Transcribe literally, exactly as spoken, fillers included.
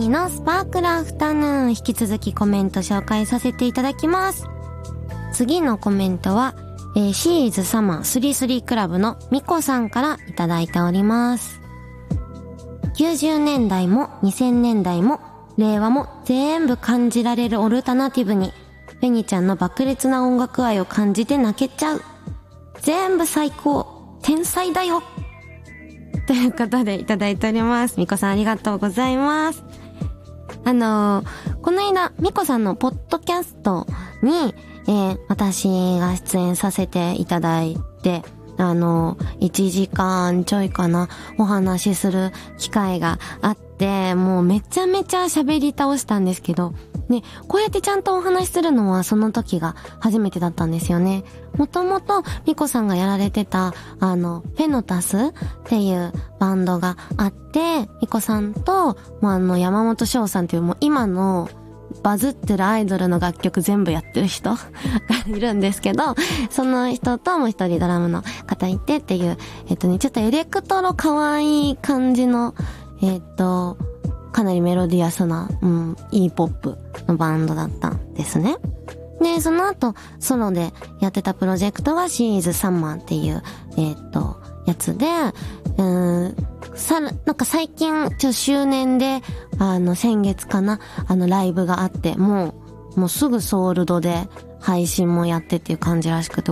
回のスパークルアフタヌーン、引き続きコメント紹介させていただきます。次のコメントは、えー、シーズサマースリスリクラブのミコさんからいただいております。きゅうじゅうねんだいもにせんねんだいも令和も全部感じられるオルタナティブに、フェニちゃんの爆裂な音楽愛を感じて泣けちゃう。全部最高。天才だよ。ということでいただいております。ミコさんありがとうございます。あのー、この間、ミコさんのポッドキャストに、えー、私が出演させていただいて、あのー、いちじかんちょいかな、お話しする機会があって、もうめちゃめちゃ喋り倒したんですけど、ね、こうやってちゃんとお話しするのはその時が初めてだったんですよね。もともとミコさんがやられてたあのフェノタスっていうバンドがあって、ミコさんともうあの山本翔さんっていうもう今のバズってるアイドルの楽曲全部やってる人がいるんですけど、その人ともう一人ドラムの方いてっていう、えっとね、ちょっとエレクトロ可愛い感じのえっとかなりメロディアスな、うん、E ポップのバンドだったんですね。で、その後、ソロでやってたプロジェクトがシーズサンマーっていう、えっと、やつで、うーん、さ、なんか最近、ちょ、周年で、あの、先月かな、あの、ライブがあって、もう、もうすぐソールドで配信もやってっていう感じらしくて、